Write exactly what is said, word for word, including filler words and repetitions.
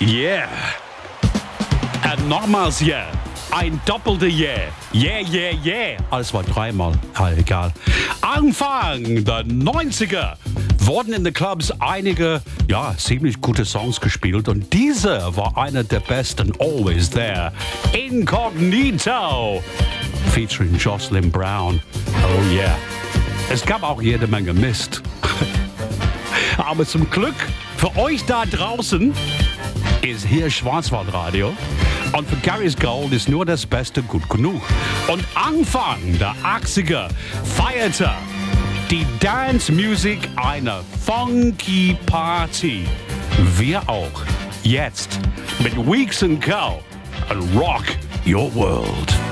Yeah. Und nochmals yeah. Ein doppelter Yeah. Yeah, yeah, yeah. Alles war dreimal. Ah, egal. Anfang der neunziger wurden in den Clubs einige, ja, ziemlich gute Songs gespielt. Und dieser war einer der besten. Always There. Incognito. Featuring Jocelyn Brown. Oh yeah. Es gab auch jede Menge Mist. Aber zum Glück für euch da draußen ist hier Schwarzwaldradio. Und für Gary's Gold ist nur das Beste gut genug. Und Anfang der achtziger feierte die Dance Music eine funky Party. Wir auch. Jetzt mit Weeks and Co. and Rock Your World.